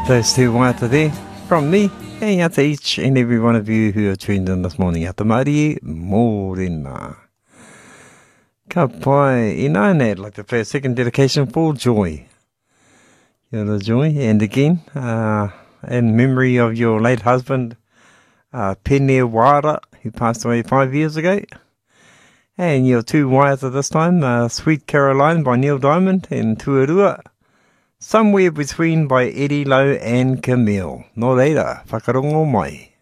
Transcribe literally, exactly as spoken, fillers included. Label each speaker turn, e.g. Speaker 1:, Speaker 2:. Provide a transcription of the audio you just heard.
Speaker 1: Those two waiata there from me and out to each and every one of you who are tuned in this morning. Out to Māori, mōrena. Ka pai, ina, and I'd like to play a second dedication for Joy. Kia ora, Joy, and again, uh, in memory of your late husband, uh, Pene Wara, who passed away five years ago. And your two waiata this time, uh, Sweet Caroline by Neil Diamond and Tuarua. Somewhere Between by Eddie Lowe and Camille. Nō reira, whakarongo mai.